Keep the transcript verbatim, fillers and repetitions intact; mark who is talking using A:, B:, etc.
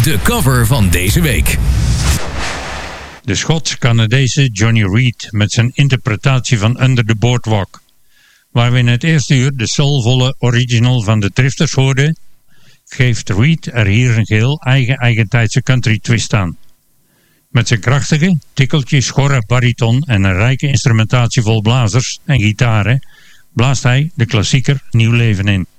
A: De cover van deze week.
B: De Schots-Canadese Johnny Reid met zijn interpretatie van Under the Boardwalk. Waar we in het eerste uur de soulvolle original van de Drifters hoorden, geeft Reid er hier een geheel eigen eigentijdse country twist aan. Met zijn krachtige, tikkeltje schorre bariton en een rijke instrumentatie vol blazers en gitaren blaast hij de klassieker nieuw leven in.